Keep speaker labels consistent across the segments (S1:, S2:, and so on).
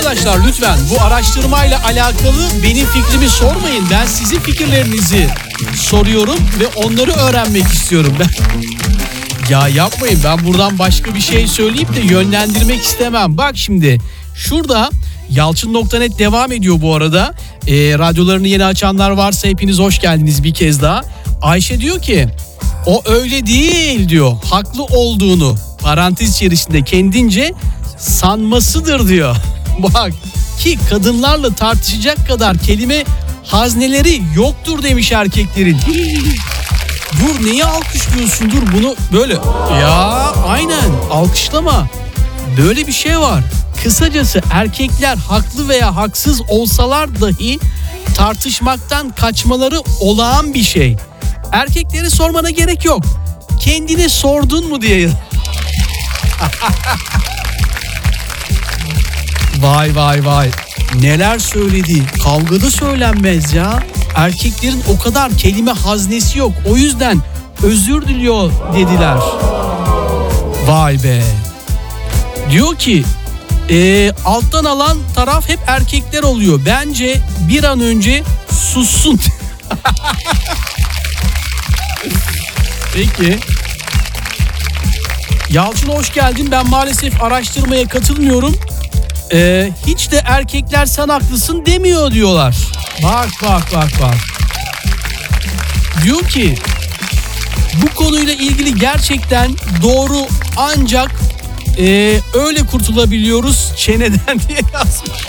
S1: Arkadaşlar lütfen bu araştırmayla alakalı benim fikrimi sormayın. Ben sizin fikirlerinizi soruyorum ve onları öğrenmek istiyorum. Ya yapmayın, ben buradan başka bir şey söyleyip de yönlendirmek istemem. Bak şimdi şurada Yalçın.net devam ediyor bu arada. Radyolarını yeni açanlar varsa hepiniz hoş geldiniz bir kez daha. Ayşe diyor ki o öyle değil diyor. Haklı olduğunu parantez içerisinde kendince sanmasıdır diyor. Bak ki kadınlarla tartışacak kadar kelime hazneleri yoktur demiş erkeklerin. Dur, neyi alkışlıyorsun? Dur, bunu böyle. Ya aynen, alkışlama. Böyle bir şey var. Kısacası erkekler haklı veya haksız olsalar dahi tartışmaktan kaçmaları olağan bir şey. Erkekleri sormana gerek yok. Kendine sordun mu diye. Vay vay vay. Neler söyledi. Kavgada söylenmez ya. Erkeklerin o kadar kelime haznesi yok. O yüzden özür diliyor dediler. Vay be. Diyor ki alttan alan taraf hep erkekler oluyor. Bence bir an önce sussun. Peki. Yalçın hoş geldin. Ben maalesef araştırmaya katılmıyorum. Hiç de erkekler sen haklısın demiyor diyorlar. Bak. Diyor ki bu konuyla ilgili gerçekten doğru, ancak öyle kurtulabiliyoruz çeneden diye yazmış.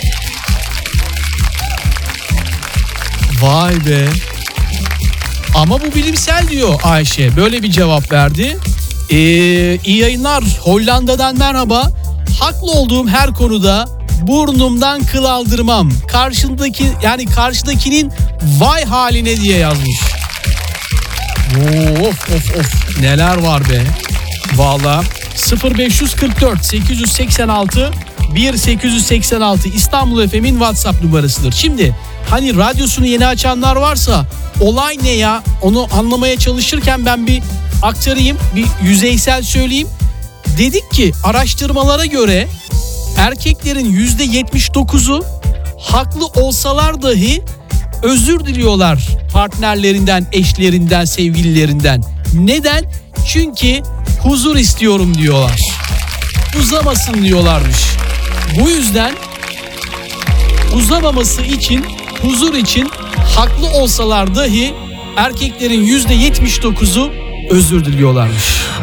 S1: Vay be. Ama bu bilimsel diyor Ayşe. Böyle bir cevap verdi. İyi yayınlar. Hollanda'dan merhaba. Haklı olduğum her konuda burnumdan kıl aldırmam. Karşıdakinin vay haline diye yazmış. Of. Neler var be. Valla 0544 886 1886 İstanbul FM'in WhatsApp numarasıdır. Şimdi hani radyosunu yeni açanlar varsa olay ne ya, onu anlamaya çalışırken ben bir aktarayım, bir yüzeysel söyleyeyim. Dedik ki araştırmalara göre erkeklerin %79'u haklı olsalar dahi özür diliyorlar partnerlerinden, eşlerinden, sevgililerinden. Neden? Çünkü huzur istiyorum diyorlar. Uzamasın diyorlarmış. Bu yüzden uzamaması için, huzur için haklı olsalar dahi erkeklerin %79'u özür diliyorlarmış.